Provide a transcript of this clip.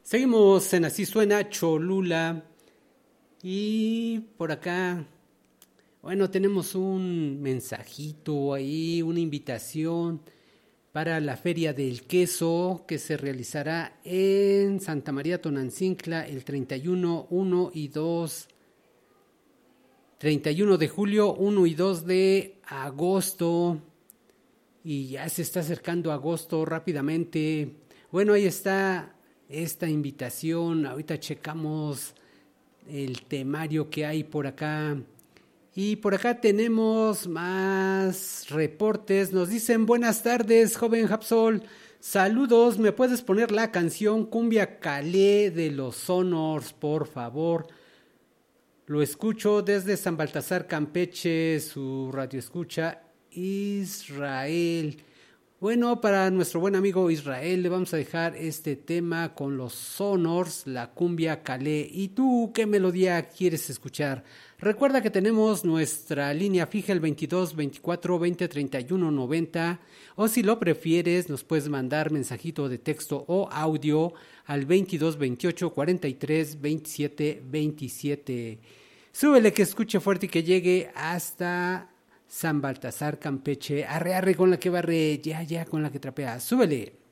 Seguimos en Así Suena Cholula y por acá, bueno, tenemos un mensajito ahí, una invitación para la Feria del Queso que se realizará en Santa María Tonantzintla el 31, 1 y 2, 31 de julio, 1 y 2 de agosto. Y ya se está acercando agosto rápidamente. Bueno, ahí está esta invitación. Ahorita checamos el temario que hay por acá. Y por acá tenemos más reportes. Nos dicen buenas tardes, joven Japsol. Saludos, ¿me puedes poner la canción Cumbia Calé de los Sonors, por favor? Lo escucho desde San Baltasar, Campeche, su radio escucha Israel. Bueno, para nuestro buen amigo Israel le vamos a dejar este tema con los Sonors, la cumbia calé. ¿Y tú qué melodía quieres escuchar? Recuerda que tenemos nuestra línea fija el 22 24 20 31 90, o si lo prefieres nos puedes mandar mensajito de texto o audio al 22 28 43 27 27. Súbele que escuche fuerte y que llegue hasta San Baltasar, Campeche. Arre, arre con la que barre, ya, con la que trapea. Súbele.